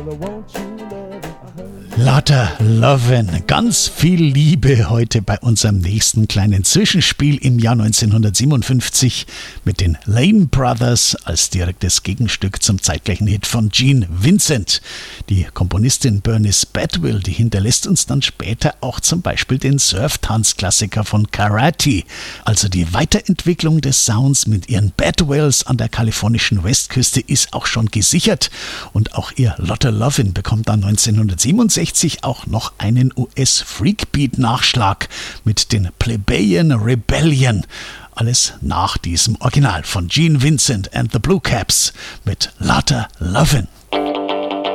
Lotta Lovin', ganz viel Liebe heute bei unserem nächsten kleinen Zwischenspiel im Jahr 1957 mit den Lane Brothers als direktes Gegenstück zum zeitgleichen Hit von Gene Vincent. Die Komponistin Bernice Badwill, die hinterlässt uns dann später auch zum Beispiel den Surf-Tanz-Klassiker von Karate. Also die Weiterentwicklung des Sounds mit ihren Badwills an der kalifornischen Westküste ist auch schon gesichert und auch ihr Lotta Lovin' bekommt dann 1967 auch noch einen US-Freakbeat-Nachschlag mit den Plebeian Rebellion. Alles nach diesem Original von Gene Vincent and the Blue Caps mit Lotta Lovin'.